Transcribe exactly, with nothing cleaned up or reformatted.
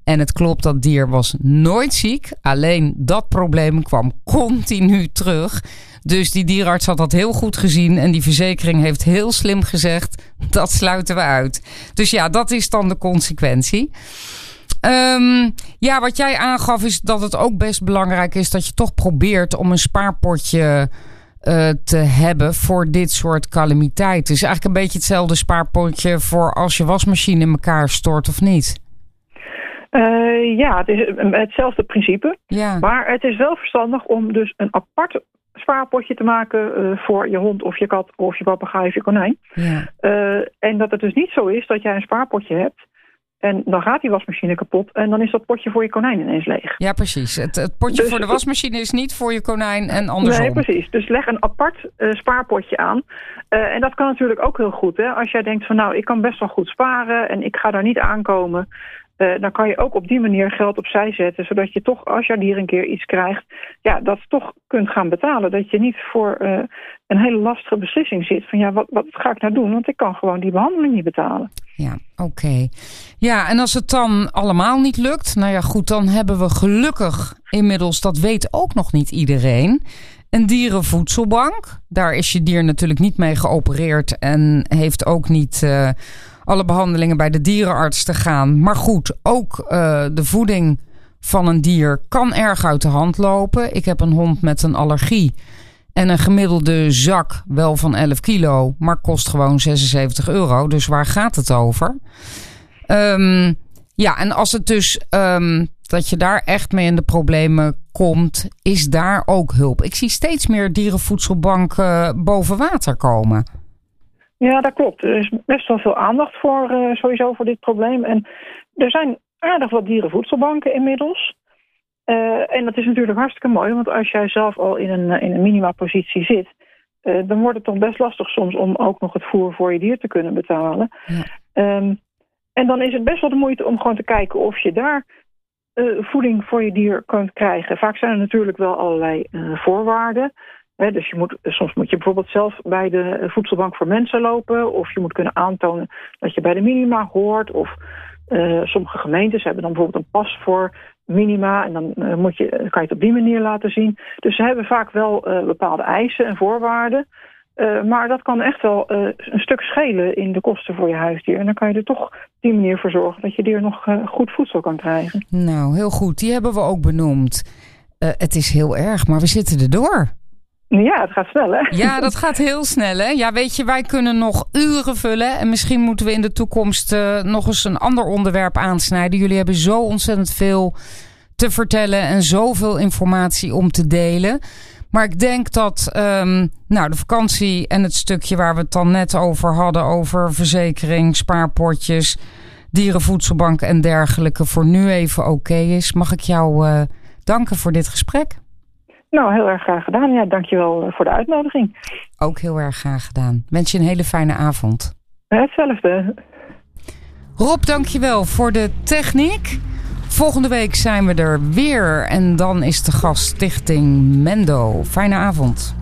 En het klopt, dat dier was nooit ziek. Alleen dat probleem kwam continu terug. Dus die dierenarts had dat heel goed gezien. En die verzekering heeft heel slim gezegd, dat sluiten we uit. Dus ja, dat is dan de consequentie. Um, ja, wat jij aangaf is dat het ook best belangrijk is dat je toch probeert om een spaarpotje uh, te hebben voor dit soort calamiteiten. Het is eigenlijk een beetje hetzelfde spaarpotje voor als je wasmachine in elkaar stort of niet. Uh, ja, het is hetzelfde principe. Ja. Maar het is wel verstandig om dus een apart spaarpotje te maken uh, voor je hond of je kat of je papegaai of je konijn. Ja. Uh, en dat het dus niet zo is dat jij een spaarpotje hebt en dan gaat die wasmachine kapot en dan is dat potje voor je konijn ineens leeg. Ja, precies. Het, het potje dus voor de wasmachine is niet voor je konijn en andersom. Nee, precies. Dus leg een apart uh, spaarpotje aan. Uh, en dat kan natuurlijk ook heel goed. Hè? Als jij denkt van nou, ik kan best wel goed sparen en ik ga daar niet aankomen. Uh, dan kan je ook op die manier geld opzij zetten, zodat je toch, als je dier een keer iets krijgt, ja, dat toch kunt gaan betalen. Dat je niet voor uh, een hele lastige beslissing zit van ja, wat, wat ga ik nou doen? Want ik kan gewoon die behandeling niet betalen. Ja, oké. Okay. Ja, en als het dan allemaal niet lukt, nou ja goed, dan hebben we gelukkig inmiddels, dat weet ook nog niet iedereen, een dierenvoedselbank. Daar is je dier natuurlijk niet mee geopereerd en heeft ook niet Uh, alle behandelingen bij de dierenarts te gaan. Maar goed, ook uh, de voeding van een dier kan erg uit de hand lopen. Ik heb een hond met een allergie. En een gemiddelde zak wel van elf kilo, maar kost gewoon zesenzeventig euro. Dus waar gaat het over? Um, ja, en als het dus um, dat je daar echt mee in de problemen komt, is daar ook hulp. Ik zie steeds meer dierenvoedselbanken boven water komen. Ja, dat klopt. Er is best wel veel aandacht voor uh, sowieso voor dit probleem. En er zijn aardig wat dierenvoedselbanken inmiddels. Uh, en dat is natuurlijk hartstikke mooi, want als jij zelf al in een, in een minimapositie zit, uh, dan wordt het toch best lastig soms om ook nog het voer voor je dier te kunnen betalen. Ja. Um, en dan is het best wel de moeite om gewoon te kijken of je daar uh, voeding voor je dier kunt krijgen. Vaak zijn er natuurlijk wel allerlei uh, voorwaarden. He, dus je moet, soms moet je bijvoorbeeld zelf bij de voedselbank voor mensen lopen, of je moet kunnen aantonen dat je bij de minima hoort. Of uh, sommige gemeentes hebben dan bijvoorbeeld een pas voor minima en dan uh, moet je, kan je het op die manier laten zien. Dus ze hebben vaak wel uh, bepaalde eisen en voorwaarden. Uh, maar dat kan echt wel uh, een stuk schelen in de kosten voor je huisdier. En dan kan je er toch op die manier voor zorgen dat je dier nog uh, goed voedsel kan krijgen. Nou, heel goed. Die hebben we ook benoemd. Uh, het is heel erg, maar we zitten erdoor. Ja, het gaat snel, hè? Ja, dat gaat heel snel, hè? Ja, weet je, wij kunnen nog uren vullen. En misschien moeten we in de toekomst uh, nog eens een ander onderwerp aansnijden. Jullie hebben zo ontzettend veel te vertellen en zoveel informatie om te delen. Maar ik denk dat um, nou, de vakantie en het stukje waar we het dan net over hadden, over verzekering, spaarpotjes, dierenvoedselbank en dergelijke, voor nu even oké okay is. Mag ik jou uh, danken voor dit gesprek? Nou, heel erg graag gedaan. Ja, dankjewel voor de uitnodiging. Ook heel erg graag gedaan. Wens je een hele fijne avond. Hetzelfde. Rob, dankjewel voor de techniek. Volgende week zijn we er weer. En dan is de gast Stichting Mendo. Fijne avond.